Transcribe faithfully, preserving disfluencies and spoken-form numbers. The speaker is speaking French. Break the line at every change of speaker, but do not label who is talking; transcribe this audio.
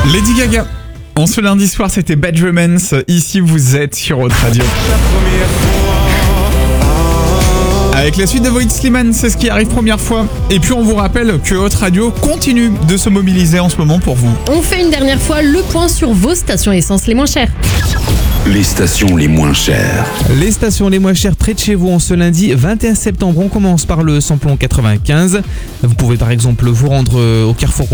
Lady Gaga. En ce lundi soir, c'était Bad Romance. Ici, vous êtes sur Haute Radio. Avec la suite de Void Slimane, c'est ce qui arrive première fois. Et puis on vous rappelle que Haute Radio continue de se mobiliser en ce moment pour vous.
On fait une dernière fois le point sur vos stations essence les moins chères.
Les stations les moins chères.
Les stations les moins chères près de chez vous en ce lundi vingt et un septembre. On commence par le samplon quatre-vingt-quinze. Vous pouvez par exemple vous rendre au Carrefour